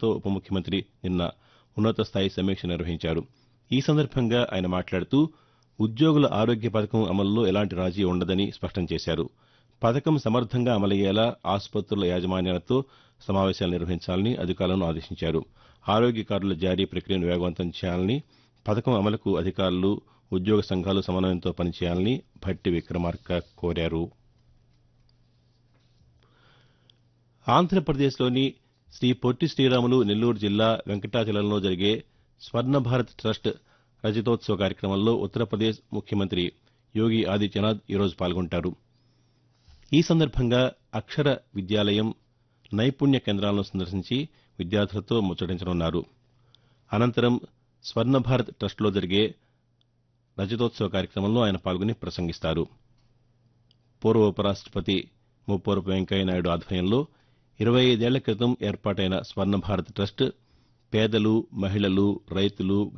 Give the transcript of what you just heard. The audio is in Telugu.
అధికారులతో ఉప ముఖ్యమంత్రి నిన్న ఉన్నత స్థాయి సమీక్ష నిర్వహించారు. ఈ సందర్భంగా ఆయన మాట్లాడుతూ ఉద్యోగుల ఆరోగ్య పథకం అమలులో ఎలాంటి రాజీ ఉండదని స్పష్టం చేశారు. పథకం సమర్థంగా అమలయ్యేలా ఆసుపత్రుల యాజమాన్యాలతో సమావేశాలు నిర్వహించాలని అధికారులను ఆదేశించారు. ఆరోగ్య కార్డుల జారీ ప్రక్రియను వేగవంతం చేయాలని, పథకం అమలుకు అధికారులు, ఉద్యోగ సంఘాలు సమన్వయంతో పనిచేయాలని భట్టి విక్రమార్క కోరారు. ఆంధ్రప్రదేశ్లోని శ్రీ పొట్టి శ్రీరాములు నెల్లూరు జిల్లా వెంకటాచలంలో జరిగే స్వర్ణ భారత్ ట్రస్ట్ రజతోత్సవ కార్యక్రమంలో ఉత్తరప్రదేశ్ ముఖ్యమంత్రి యోగి ఆదిత్యనాథ్ ఈరోజు పాల్గొంటారు. ఈ సందర్భంగా అక్షర విద్యాలయం, నైపుణ్య కేంద్రాలను సందర్శించి విద్యార్థులతో ముచ్చటించనున్నారు. అనంతరం స్వర్ణ భారత్ ట్రస్టులో జరిగే రజతోత్సవ కార్యక్రమంలో ఆయన పాల్గొని ప్రసంగిస్తారు. పూర్వ ఉపరాష్టపతి ముప్పవరపు వెంకయ్యనాయుడు ఆధ్వర్యంలో 25 ఏళ్ల క్రితం ఏర్పాటైన స్వర్ణ భారత్ ట్రస్ట్ పేదలు, మహిళలు, రైతులు,